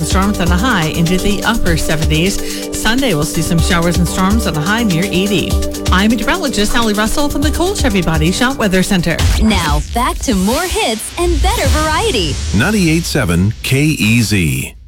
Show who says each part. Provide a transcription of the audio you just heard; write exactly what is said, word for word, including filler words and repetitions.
Speaker 1: and storms on a high into the upper seventies. Sunday, we'll see some showers and storms on a high near eighty. I'm meteorologist Allie Russell from the Cold Chevy Body Shop Weather Center.
Speaker 2: Now, back to more hits and better variety.
Speaker 3: ninety-eight point seven K E Z.